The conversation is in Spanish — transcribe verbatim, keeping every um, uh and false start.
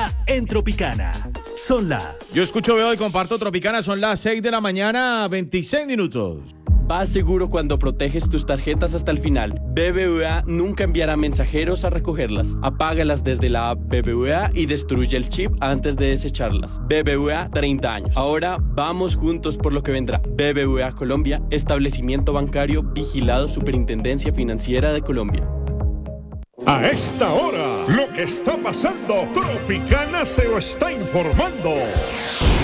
Vea en Tropicana. Son las... Yo escucho, veo y comparto Tropicana. Son las seis de la mañana, veintiséis minutos. Vas seguro cuando proteges tus tarjetas hasta el final. B B V A nunca enviará mensajeros a recogerlas. Apágalas desde la app B B V A y destruye el chip antes de desecharlas. B B V A, treinta años. Ahora vamos juntos por lo que vendrá. B B V A Colombia, establecimiento bancario vigilado Superintendencia Financiera de Colombia. A esta hora, lo que está pasando, Tropicana se lo está informando.